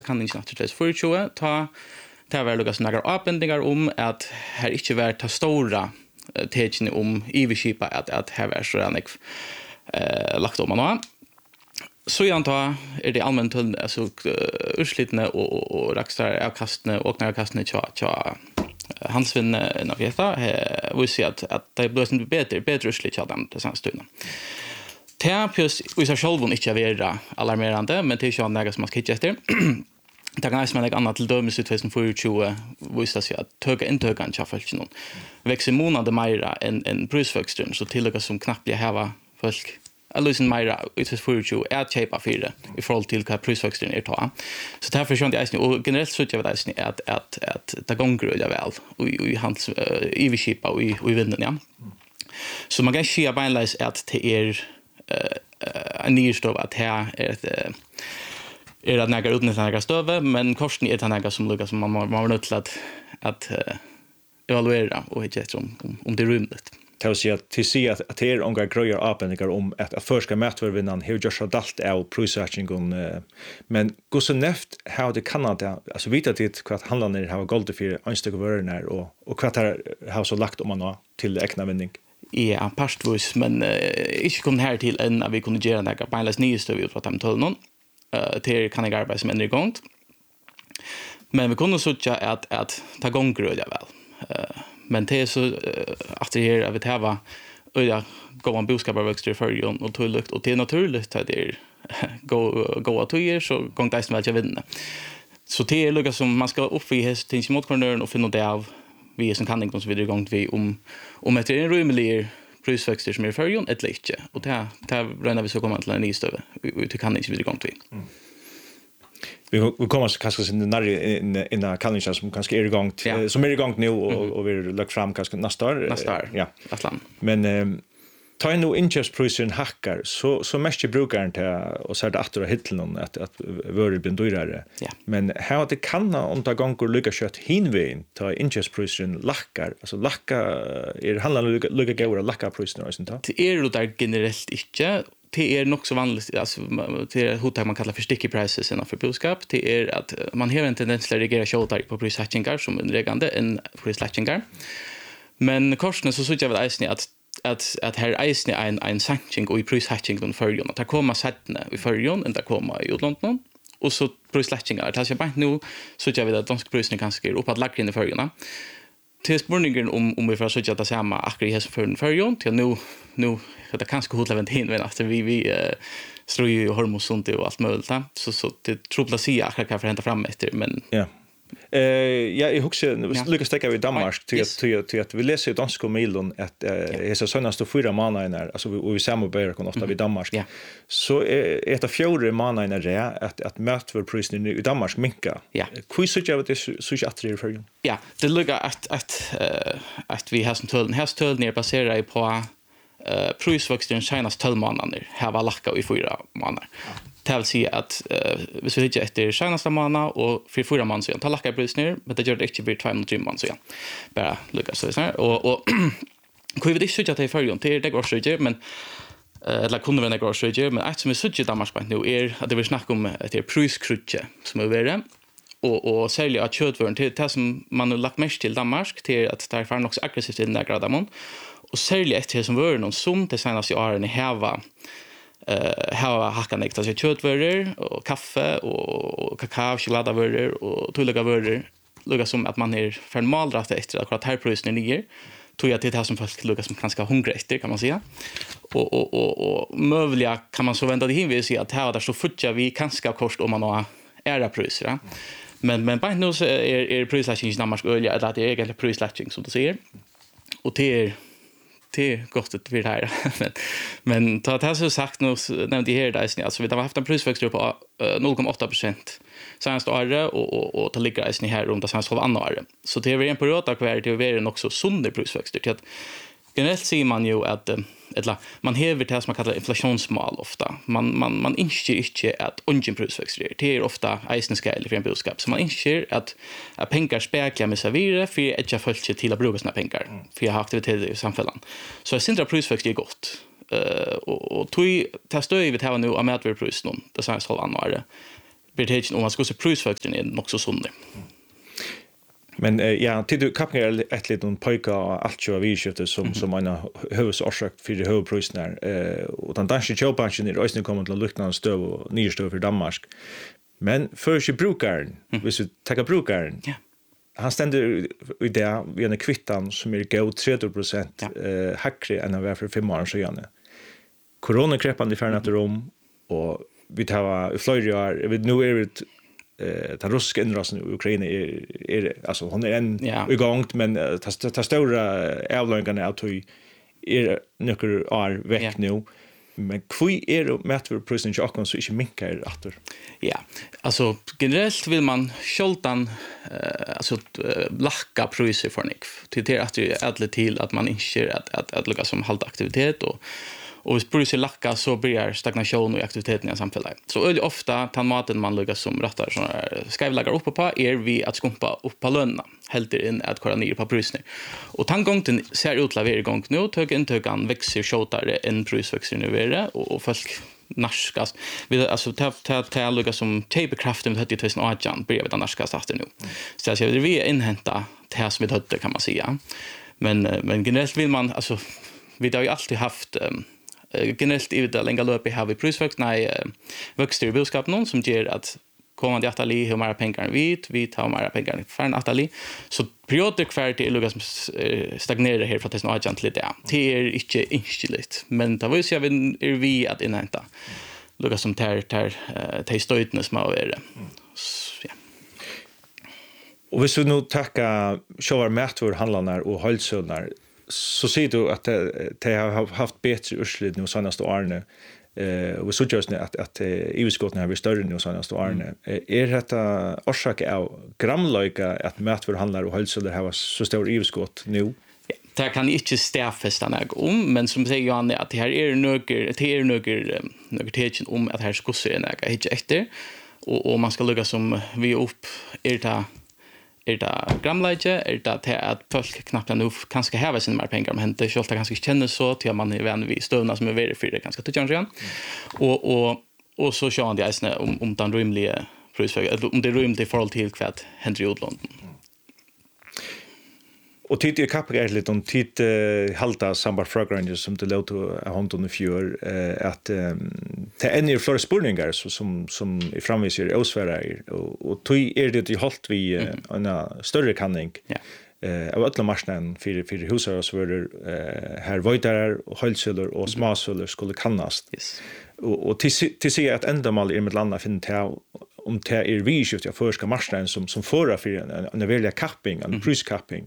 kan inte naturligtvis förutsäga ta var lukas några avbindningar om att här inte var ta stora tecken om iverskipa att här var så redan lagt om man så jag antar är det allmänt alltså urslitna och rakstar avkastne och närkastne tja Hansvin Naveta vi ser att det blir inte bättre urslit av dem till samstunden. Terapius vi så själva inte vara alarmerande men det är ju något som man ska hitta efter. Det kan man lägga annat till dömes i 2024 visar sig att töka intökan chaffalchen någon. Växer månader mera en prisväxten så tillika som knappt blir häva folk. Alltså mera i 2024 är chepa för det i förhåll till vad prisväxten är ta. Så därför så jag och generellt så jag vet att det gånger det väl och i hans i skipa och i vinden ja. Så man kan se beinleis att det är en ny stov att här är det några utnyttja några stöve men korsen är det några som lukas som man var nöjd till att evaluera och inte om det är rymligt. Det vill säga att det är några gröjar avbindningar om att förska mätvervinnan har gjort dalt av prissättningen men gå så näft how det kan det alltså vita det vad handlar det har gått för ansteg över och vad har så lagt om man till egna vinning. Ja, pastvis men inte kom här till en vi kunde göra några beinleis nyheter vi pratar om till någon. Till kan jag arbeta som en igång. Men vi kunde så att ta gång gröja väl. Men det är så att det här vi täva och gå en boskapsväxter för och tullukt och det är naturligt att det är gå att göra så gång det som jag vinner. Så det är lugga som man ska upp i häst till motkornören och finna det av vi som kan inte så vidare gång vi om ett en rymlig prisväxter som är förjon ett lite och det ränner vi så kommer till en ny stöve ut kan inte vidare gång vi. Vi kommer kanske sen när in kallingar som kanske är igång som är igång nu och vi lägger fram kanske nästa år. Ja, Atlant. Men ta in nu inköpsprisen hackar så mest brukar inte och så att åter hitla någon att vara blir dyrare. Men här det kan om ta gånger lycka kött hinvägen ta inköpsprisen lackar alltså lacka är handlar lycka gå lacka prisen och sånt där. Det är det generellt inte det är nog så vanligt alltså det är hur man kallar för sticky prices för boskap det är att man har en tendens att reagera shortar på prissättningar som en regande en prissättningar. Men korsen så jag väl isen att här isen en sanktion och i prissättningen för ju att det kommer sättne i förjon än det kommer i London och så prissättningar det är bara nu så jag vet att dansk prisen kanske är upp att lagra in i förjona. Till spurningen om vi får så att det samma akkurat för förjon till nu det kanske hotla vänt hin men efter vi strör ju hormosont och allt möjligt så det tror jag akkurat kan förhända fram efter men ja. Jag huxar Lucas stäcka vi Danmark till att vi läser ju danska mejlen att det så senaste 4 månader alltså vi samarbetar kan ofta vid Danmark. Så ett av 4 månader är att mätverprisen i Danmark minka. Hur så jag vet det så att det för. Ja, det lukar att vi har som tölden är baserad på prisväxten senaste 12 månader. Här var lacka i 4 månader. Det vill säga att hvis vi hittar efter senaste månader och för 4 månader så tar lacka priset ner men det gör det inte blir 2 månader så bara lyckas så här och hur vi det så att det är förjon till det går så ju men eller kunde vara går så ju men att som vi söker Danmark nu är att det vill snacka om ett priskrutche som är värre och sälja att köttvärn till det som man har lagt mest till Danmark till att det är för något aggressivt i den där graden och sälja ett som var någon som det senaste åren i häva hackan extra så köttvaror och kaffe och kakao, chokladvaror och tulliga varor lukar som att man är för malrat efter att här prisen är ner tror jag till det här som folk lukar som ganska hungriga efter kan man säga och möjliga kan man så vända det in vi se att här där så futja vi kanske kost om man har era priser men bara nu så är prissättningen i Danmark öliga att det är egentligen prissättning som du säger och det är gott att vi här men ta det så sagt nu nämnde här där alltså vi har haft en prisväxt på 0,8% senaste året och ta ligga i här runt det senaste andra året så det är en period där kvar det är också sund prisväxt till att generellt ser man ju att man häver det som man kallar inflationsmål ofta man inser inte att ungen prisväxt det är ofta eisenskäl för en boskap så man inser att pengar speglar med servire för att jag följer till att bruka sina pengar för jag har aktiviteter i samhällen så jag syns att prisväxt är gott och tog testar vi det här nu av mätverprisen det sen så andra berättelsen om man ska se prisfaktorn är nog så sund. Men ja, till du kapning är ett litet pojka allt ju vi skiftet som en huvudorsak för det huvudprisen och den danska köpbranschen är också kommer till att lukta stöv och nystöv för Danmark. Men för sig brukaren, hvis vi tar brukaren. Ja. Han ständer i det vid en kvittan som är god 30% hackre än av för 5 år sedan. Coronakrepan i färnat rum och vi tar flöjrar nu är det den ryska inrasen i Ukraina är alltså hon är en igång men ta stora avlöningarna att är nyckel är väck nu. Men kvui mätverprisen jag så inte minkar åter. Ja, alltså generellt vill man skjoltan alltså lacka priser för nick. Till att det är till att man inte att lucka som halt aktivitet och hvis priser lacka så blir stagnation i aktiviteten i samhället. Så är det ofta tan maten man lucka som rattar såna skrivlagar upp på är vi att skumpa upp på lönerna helt in att köra ner på priserna. Och tangången ser ut att vara igång nu tog inte kan växa shotare en prisväxling nu är och folk narskas vi alltså ta lucka som tapekraften med 30 000 åjan blir det narskas efter nu. Så jag vill vi inhämta det som vi hade kan man säga. Men generellt vill man alltså vi har ju alltid haft generellt i det länge löp har vi prisväxling växter i budskap någon som ger att kommande Atali hur många pengar vi tar många pengar för en Atali så perioder kvar till Lucas stagnerar här för att det är agent lite det är inte instilt men det var så vi att inhämta Lucas som tar stödnes som är det ja. Och hvis vi nu tacka shower mätvor handlarna och hållsönar så ser du att det har haft bättre urslut nu senaste åren och vi såg just att EU-skotten har blivit större nu senaste åren. Är detta orsak av gramlöjka att mätförhandlare och hölsöder har så stor EU-skott nu? Ja, det kan inte stäffesta något men som säger Johanne att det här är något tecken om att här skussar är något inte efter och man ska lugga som vi upp är det gramlage är det att folk knappt nu kanske har sina mer pengar men det skulle kanske känna så till man är vän vid stövna som är väldigt för det ganska till igen och så kör han det är om den rimliga prisväg om det är rimligt i förhåll till kvart Henry Odlund. Och titta kapar lite om titt halta sambar fragrance som det låter hanton i fjör att det är en flera spurningar som i framvisar osvärar och tog det i halt vi en större kanning av alla marknaden för husar och så vidare här vojtarar och hölsöler och smasöler skulle kannast och till se att ändamål i med landa finna om det är vi skift jag förska marknaden som förra för en välja capping en priskapping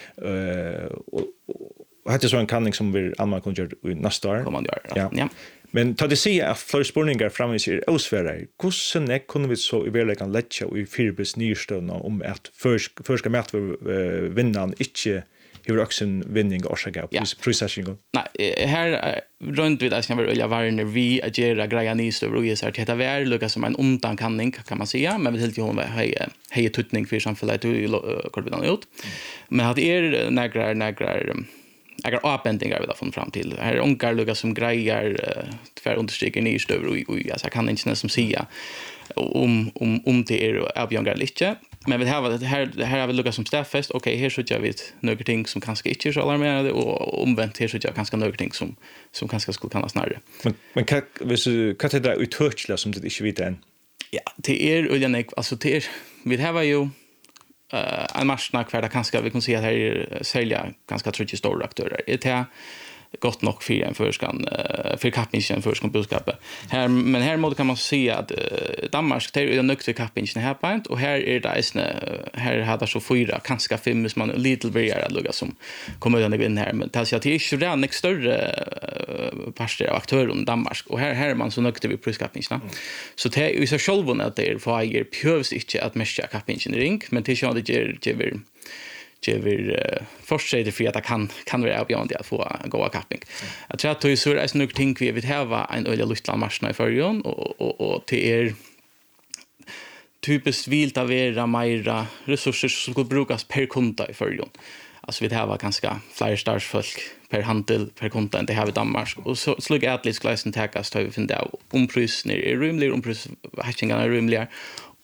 och hade så en kanning som vi annan kunde göra i nästa år ja men ta det se att för spurningar framvis är osvära kusen kunde vi så i verkligen lätta och i fyrbes nystövna om att förska mätt vinnaren inte hur också vinning och så processing. Nej, här runt vid att jag vill vara vi agera greja nystövna och så att det är lucka som en undankanning kan man säga men vi helt ju hon hej tutning för samhället och korbidan ut. Men att är några jag avbändningar vi har fått fram till. Här onkar lucka som grejer för understryker nystövna och jag kan inte som säga om det är avgörande lite. Men vi har det här har vi luckat som staffest. Okej, här så gör vi några ting som kanske inte är så alarmerande och omvänt här så gör kanske några ting som kanske skulle kunna snarare. Men kan det där uthörtsla som det inte vet än? Ja, det är uljanek alltså det är vi har ju en marknad kvar där kanske vi kan se att här är sälja ganska trygga stora aktörer. Det är gott nog för en för kappingen för budskapet. Här men här måste kan man se att Danmark det är nökt för kappingen här point och här är det här hade så 4 kanske 5 som man little bit att lugga som kommer den in här men det är ju redan en större parter av aktörer i Danmark och här är man så nökt vid priskappingen. Så det är ju så självon att det är för äger behövs inte att mäscha kappingen i ring men det är det ger forskare för att det kan vara avgörande att få gå capping. Jag tror att det är så är nog ting vi vill ha en öliga luftland marknad i förrjön och det är typiskt vilt av era mera resurser som skulle brukas per konta i förrjön. Alltså vi har ganska fler starsfolk per handel per konta än det har vi i Danmark. Och så slugga att lite gläsen täckas har vi funnit av omprysning är rymligare, omprysningarna är rymligare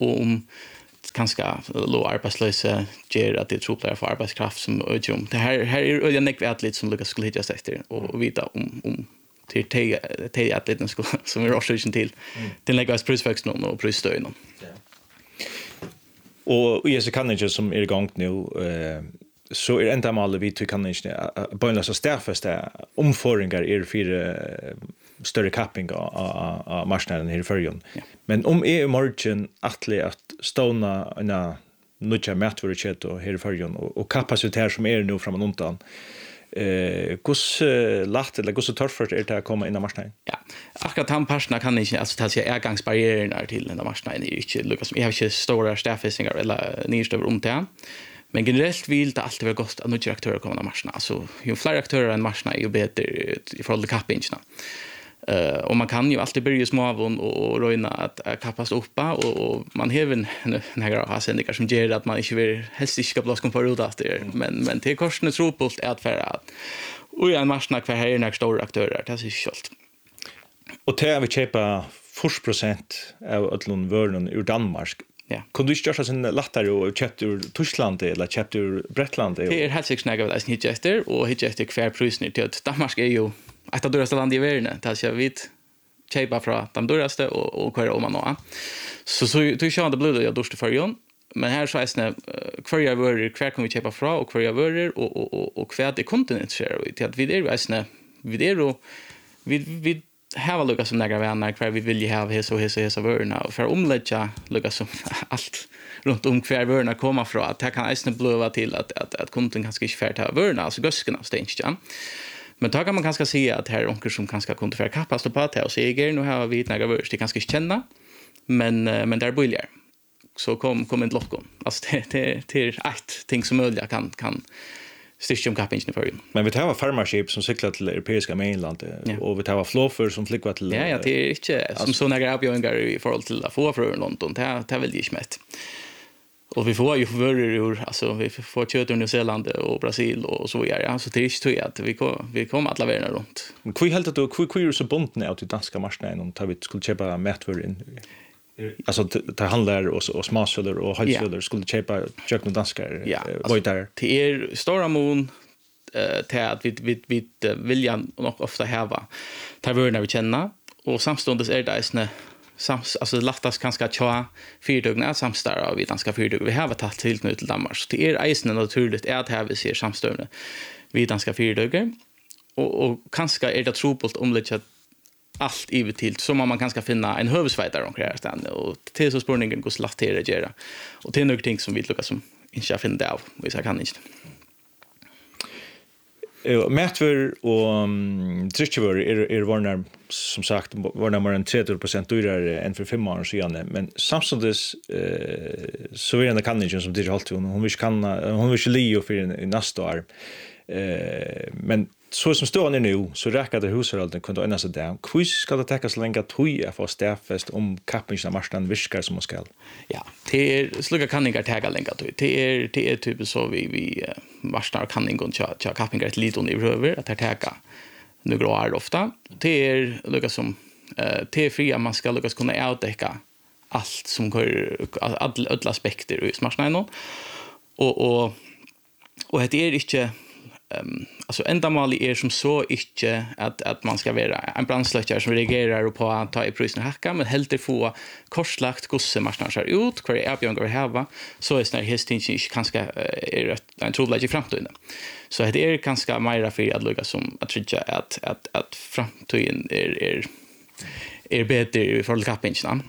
och om kanske låg arbetslösa ger att det troplar för arbetskraft som ödjum. Det här är jag näck vet lite som Lucas skulle hittas efter och vita om till te atleten som är årsöken till. Den lägger oss prisväxten och prisstöden. Och i så kan inte som är igång nu så är ända mal vi till kan inte börja så stärfasta omföringar är för större capping av marknaden här i förrjun. Men om är margin att stona en nutja mätvarichet och här i förrjun och kapacitet som är nu framan undan. Hur lätt eller hur törfört är det att komma in i marknaden? Ja, akkurat han personerna kan inte, alltså ta sig ägangsbarriärerna till den marknaden är inte lyckas som jag har inte stora staffisningar eller nyrstöver om det. Men generellt vill det alltid vara gott att nya aktörer kommer till marknaden. Alltså ju fler aktörer än marknaden ju bättre i förhållande till kappingarna. Och man kan ju alltid börja småavon och röjna att kappas uppa och man har även några hasendikar som ger att man inte vill helst inte ska blåska på ruta efter men till korsen tror på att för att och en marknad kvar här är några stora aktörer det är så helt. Och till vi köpa 40% av öllun vörnen ur Danmark. Ja. Kunde du inte göra sån lättare och köpt ur Tyskland eller köpt ur Bretland? Det är helt säkert snägga väl hit efter och hit efter kvar priser till att Danmark är ju ett av dyraste land i världen. Det är så vitt köpa från de dyraste och kvar om man nå. Så du kör det blöder jag dörste förjon. Men här så är det kvar vörrer kvar kommer vi köpa från och kvar vörrer och kvar det kontinent share till att vi är ju vi har lukat som några vänner kvar vi vill ju ha hesa vörna och för omlägga lukat som allt runt om kvar vörna komma från att det kan nästan blöva till att kontinent kanske inte färd ha vörna alltså göskarna stänkjan. Men då kan man kanske se att här onkel som kanske kunde för kappas på att och säger nu har vi några vörst det kanske inte känna men där buljar så kom inte lockon alltså det är ett ting som möjliga kan styrka om kappingen för. Men vi tar farmarship som cyklar till europeiska mainland och vi tar flåfer som flyger till Ja, det är inte som så några avgångar i förhåll till att få från London. Det är väl inte mätt. Och vi får ju förvärr alltså vi får kött ur Nya Zeeland och Brasil och så vidare. Alltså det är inte så att vi kommer alla världen runt. Men hur helt då hur så bunden ut i danska marknaden om tar vi skulle köpa mätvär in alltså det handlar och småsöder och halvsöder skulle köpa kökna danskar vad där det är stora mån till att vi vill nog ofta häva tar vi när vi känner och samstundes är det alltså lättast kanske att köra fyrdugna samstarra vi danska fyrdug vi har tagit till nu till Danmark så det är isen naturligt att här vi ser samstövne vi danska fyrduggar och kanske är det tropult omlett allt ivet till så man kanske finna en hövsvätare omkring stan och till så spårningen går slatt till det göra och till några ting som vi lukas som inte finna det av hvis jag kan inte mätvär och tryckvär är varnar som sagt varnar mer än 30% dyrare än för 5 år sedan men samtidigt så är det kan inte som det alltid hon vill Leo för nästa år men så som står nu så räcker det hushållen kunde ändra sig där. Hur ska det täckas länge toja för stäffest om kappingen av marknaden viskar som man ska? Ja, det är sluga kan inte täcka länge det är typ så vi marknaden kan inte gå kappingar ett litet under över att täcka några år ofta. Det är luga som det är fria man ska lukas kunna avtäcka allt som går alla aspekter i marknaden och det är inte alltså ändamålet är som så inte att man ska vara en brandsläckare som reagerar på att ta i prisen hacka men helt få korslagt gossemarknaden ser ut kvar är uppgångar vi har så är det hästinchen kanske är en trubbel i framtiden så det är ganska mer för att lucka som att trycka att framtiden är bättre för kappingen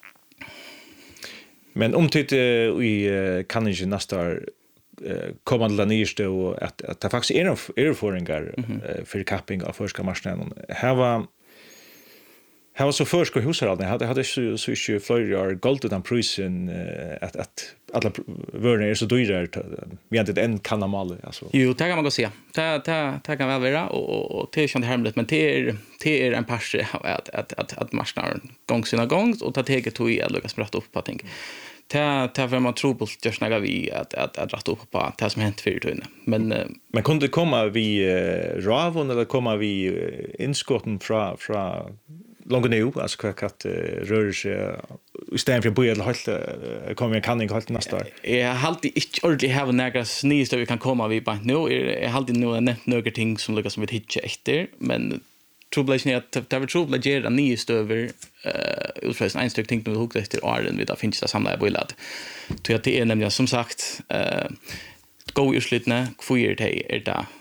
men om vi kan inte nästa kommande nyrste och att det faktiskt är förringar för capping av förska marknaden. Här var så förska hushållen hade så ju flera gold utan prisen att alla värden är så dyra vi har inte en kanamal alltså. Jo, det kan man gå se. Det kan väl vara och det är inte hemligt men det är en parse att marknaden gång sina gång och ta teget tog i att lyckas prata upp på ting. Det för man tror på just när vi att rätta upp på det som hänt för tiden. Men kunde komma vi ravon eller komma vi inskotten från långt nu alltså att röra sig istället för att börja helt kommer en kanning helt nästa år. Jag har alltid inte ordentligt have några nyheter vi kan komma vid på nu. Jag har alltid nu nämnt några ting som lyckas som vi hittar efter, men trobladsen är att det var trobladger en ny stöver utfrån en styck ting vi huggt efter åren vid att finns det samlade bollad. Så att det är nämligen som sagt gå utslutna kvar det är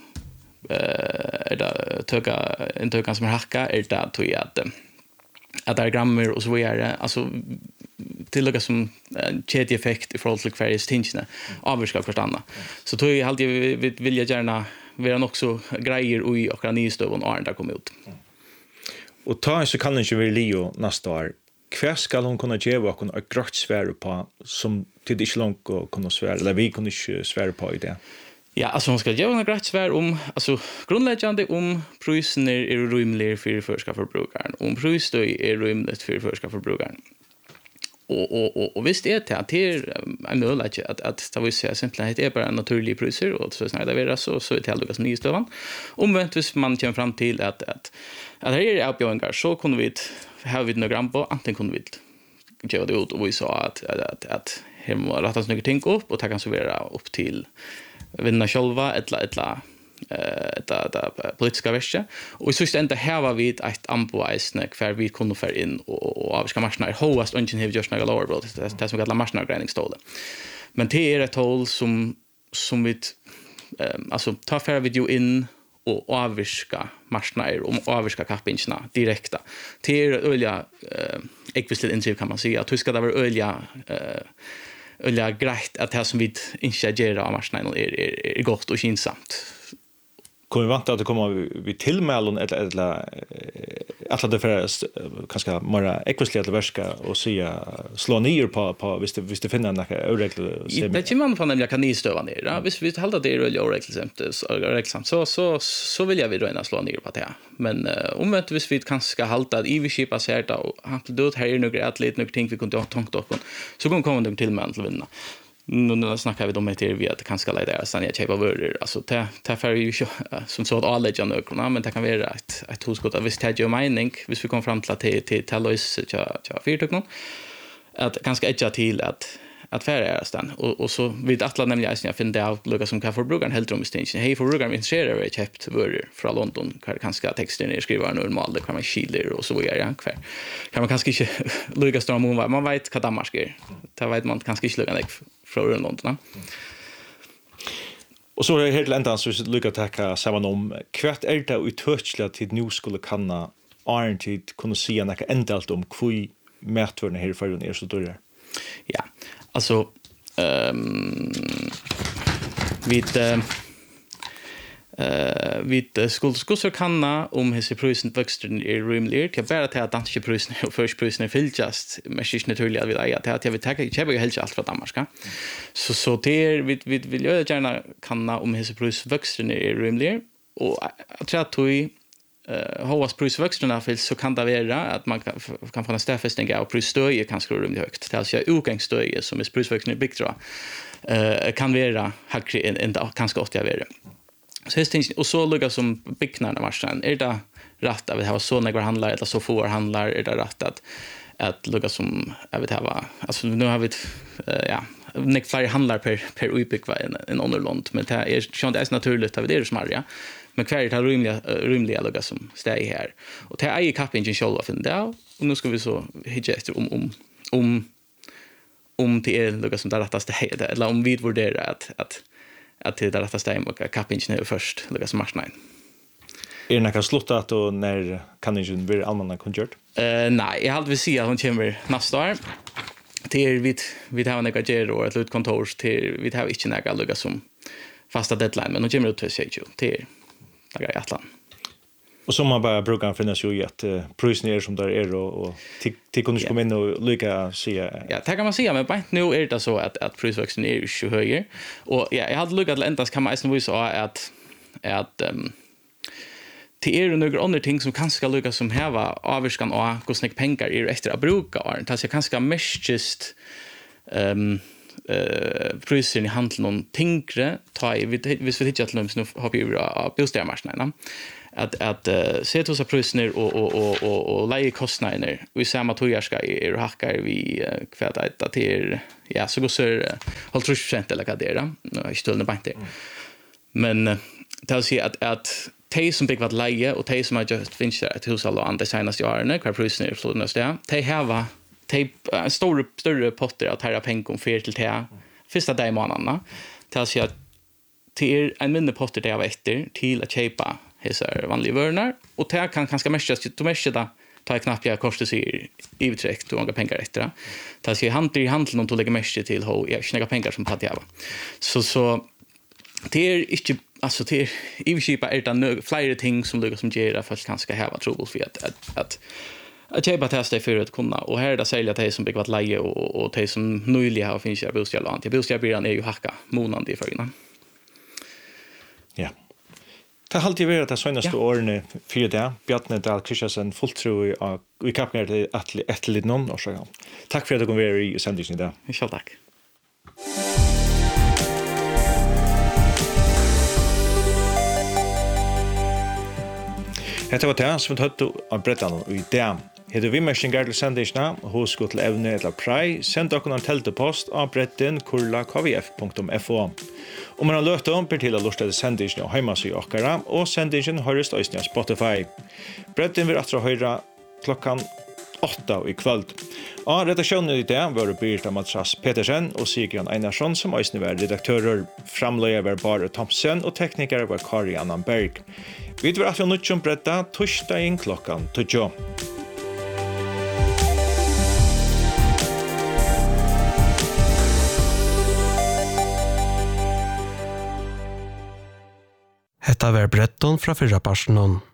det töka som hacka är det tror jag att diagrammer och så vidare alltså till något som en kedjeeffekt i förhållande till kvarjes tingsna avvarska förstanna. Så tror jag alltid vi vill gärna vara också grejer i och nystövon och där kommer ut. Och ta så kan inte vi Leo nästa år. Kvar ska hon kunna ge och kunna grått svär på som till inte långt och kunna svär eller vi kunna inte svär på det. Ja, alltså hon ska ge en grått svär om alltså grundläggande om prisen är rimlig för förska förbrukaren. Om priset är rimligt för förska förbrukaren. Och visst är det att det är en möjlighet att det vill säga simpelt är bara en naturlig priser och så snarare det är så är det helt som nystövan. Omvänt hvis man kommer fram till att här är uppgångar så kunde vi ha vid några gram på antingen kunde vi göra det ut och vi sa att här må rättas några ting upp och ta kan så vara upp till vinna själva ett politiska värsta och i sista ända här var vi ett ampoisne kvar vi kunde för in och avska marknader hoast ungen have just några lower broad det som kallas marknadsgränsstål. Men det är ett håll som vi alltså ta för video in och avviska marknader och avviska kappingarna direkta. Det är öliga ekvisligt insiv kan man säga att ska det vara öliga grejt att det som vi initierar av marknaden är gott och kinsamt. Kommer vi vanta att det kommer vi tillmälen eller att det för kanske mer ekvisligt att verka och säga slå ner på visst det finner några oregler. Det kommer man från nämligen kan ni stöva ner. Visst vi håller det är oreglersamt så vill jag vi då slå ner på det. Men omvänt visst vi kanske halta i vi skipa sig där och ha det här är några några ting vi kunde ha tänkt upp så kommer de tillmälen till vinna. Nu snackar vi om att vi att kanske lägga sen jag köper vörder alltså ta för ju som så att alla lägger några men det kan vara ett husgott att visst jag mening hvis vi kommer fram till Lois ja fyrtök att ganska edga till att färra den och så vid att nämligen jag finner det av Lucas som kan förbrukaren helt rum extension hej förbrukaren min share är köpt vörder från London kanske texten är skriva normalt det kan man skiljer och så vidare kvar kan man kanske inte Lucas storm man vet vad Danmark är det vet man kanske inte lucka från London. Och så är det helt ändan så lycka tacka samman om kvart är det uttouchla till nu skulle kunna tid kunna se något ändalt om kvui mätvarna här för den är så då. Ja. Alltså vi skulle kunna om hur prisen växer är rimligt jag bara till att danska prisen och först prisen är fylljast men det är naturligt att vi lägger till att jag vill ta köpa helt allt från Danmark så det vi vill göra gärna kunna om hur pris växer är rimligt och jag tror att vi hårdast prisväxterna så kan det vara att man kan få en stäffästning av prisstöj kanske rimligt högt. Det är alltså utgångsstöj som är prisväxten i bygdra kan vara högre än kanske 80 av det. Så det är och så lugga som byggnaderna marschen. Är det rätt att vi har så några handlare eller så få handlar är det rätt att lugga som jag vet ha alltså nu har vi Nick fler handlar per utbyggva en underlånd men det är det är naturligt att det är smarja men kvar det rimliga lugga som stäj här och det är i kappingen själva för det och nu ska vi så hitta efter om det är lugga som det rättaste här eller om vi värderar att det är rättaste och kappingen är först lugga som marknaden. Är det något sluttat och när kan det ju bli allmänna koncert? Nej, jag hade vill se att hon kommer nästa år. Till vi har några ger och ett utkontor till vi har inte några lugga som fasta deadline men hon kommer ut till sig till några atlan. Och så man bara brukar finnas ju att prisen är som där är och till kunde komma in och lycka se. Ja, det kan man säga men bara nu är det så att prisväxten är ju högre och jag hade lyckat att ändas kan man nästan visa att det är några andra ting som kanske lyckas som häva avskan och hur snäck pengar är extra bruka och det är kanske mest just prisen i handeln om tingre ta i hvis vi hittar till nu har vi ju bostadsmarknaden att se till så priser och lägga kostnader. Vi ser att jag ska hackar vi kvärt att det ja så går så 30% eller vad det är då. Jag ställer bara inte. Men det vill säga att de som byggt läge och de som har just finns där ett hus alla andra senaste åren kvar priser floden där. De har större potter att här pengar för till det första dag i månaderna. Det vill säga att det är en mindre potter det av efter till att köpa hesar vanliga vörnar och det kan ganska mest då mest där tar jag knappt jag kostar sig i uttryck och några pengar efter det. Det ska handla om att lägga mest till ho jag snäga pengar som patta va. Så det är inte alltså det är i och för sig det flera ting som Lucas som ger för att kanske ha trouble för att köpa testa för att kunna och här är det sälja till som byggt läge och till som nyligen har finns jag bostad och bostadbilen är ju hacka månaden i förgången. Ja. Det har alltid vært det søneste årene for det. Bjarne Dahl Kristiansen, fullt tro i kappen til etter litt noen år siden. Takk for at du kom være i sendingen i dag. Selv takk. Hette var det som vi tatt av Bretland i dag. Heter vi messenger til sendisene, hos gå til evne eller prei, send dere en teltepost av bretten@kvf.fo. Om man har løft om, ber til å lorte til sendisene og hjemme seg okkara, og sendisene høres løsning av Spotify. Bretten vil atre høyre klokkan 8 i kveld. Og redaksjonen i det var Birta Matras Petersen og Sigrid Einarsson som øsne var redaktører. Framløyer var Bare Thomsen og teknikere var Kari Annan Berg. Vi var atre nødt som bretta torsdagen klokkan 2. Hetta var Bretton fra fyrra personen.